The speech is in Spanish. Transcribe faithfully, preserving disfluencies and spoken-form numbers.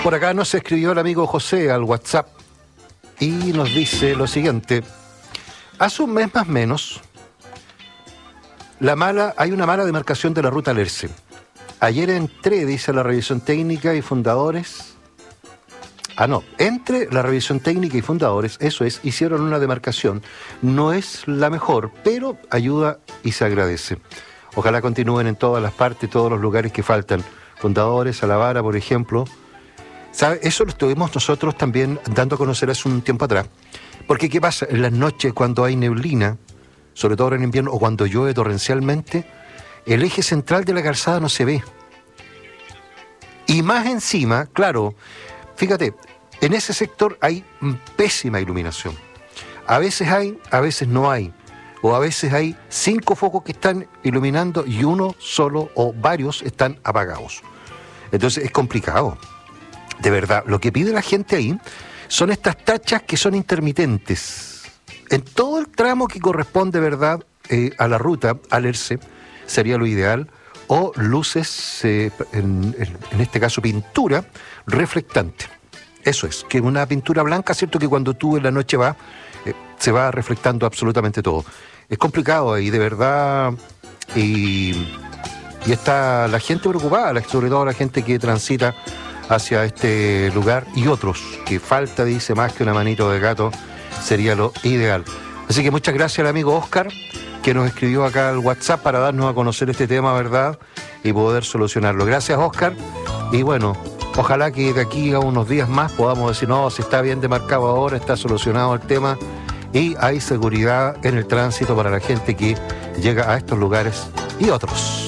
Por acá nos escribió el amigo José al WhatsApp y nos dice lo siguiente. Hace un mes más o menos, la mala, hay una mala demarcación de la ruta Alerce. Ayer entré, dice la revisión técnica y fundadores... Ah, no, entre la revisión técnica y fundadores, eso es, hicieron una demarcación. No es la mejor, pero ayuda y se agradece. Ojalá continúen en todas las partes, todos los lugares que faltan. Fundadores, Alavara, por ejemplo. ¿Sabe? Eso lo estuvimos nosotros también dando a conocer hace un tiempo atrás. Porque ¿qué pasa? En las noches cuando hay neblina, sobre todo en invierno, o cuando llueve torrencialmente, el eje central de la calzada no se ve. Y más encima, claro... Fíjate, en ese sector hay pésima iluminación. A veces hay, a veces no hay. O a veces hay cinco focos que están iluminando y uno solo o varios están apagados. Entonces es complicado. De verdad, lo que pide la gente ahí son estas tachas que son intermitentes. En todo el tramo que corresponde, ¿verdad?, eh, a la ruta, al Alerce, sería lo ideal. O luces, eh, en, en, en este caso pintura, reflectante. Eso es, que una pintura blanca, cierto que cuando tú en la noche vas, eh, se va reflectando absolutamente todo. Es complicado y de verdad, y, y está la gente preocupada, sobre todo la gente que transita hacia este lugar y otros, que falta, dice, más que una manito de gato, sería lo ideal. Así que muchas gracias al amigo Oscar, que nos escribió acá al WhatsApp para darnos a conocer este tema, ¿verdad? Y poder solucionarlo. Gracias, Oscar. Y bueno, ojalá que de aquí a unos días más podamos decir, no, si está bien demarcado ahora, está solucionado el tema y hay seguridad en el tránsito para la gente que llega a estos lugares y otros.